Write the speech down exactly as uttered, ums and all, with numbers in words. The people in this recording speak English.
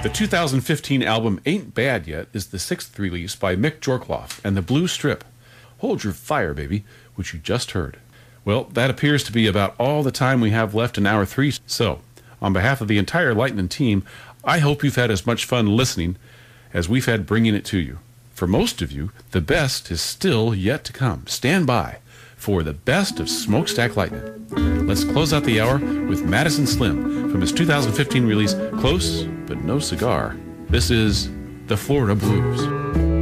The two thousand fifteen album Ain't Bad Yet is the sixth release by Mick Jorkloff and the Blue Strip. Hold Your Fire, Baby, which you just heard. Well, that appears to be about all the time we have left in hour three. So, on behalf of the entire Lightning team, I hope you've had as much fun listening as we've had bringing it to you. For most of you, the best is still yet to come. Stand by for the best of Smokestack Lightning. Let's close out the hour with Madison Slim from his two thousand fifteen release, Close But No Cigar. This is the Florida Blues.